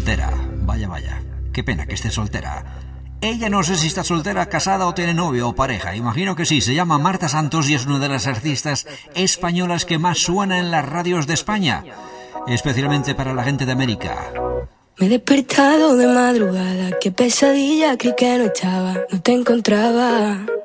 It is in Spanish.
soltera. Vaya, vaya. Qué pena que esté soltera. Ella no sé si está soltera, casada o tiene novio o pareja. Imagino que sí. Se llama Marta Santos y es una de las artistas españolas que más suena en las radios de España, especialmente para la gente de América. Me he despertado de madrugada, qué pesadilla, creí que no estaba, no te encontraba.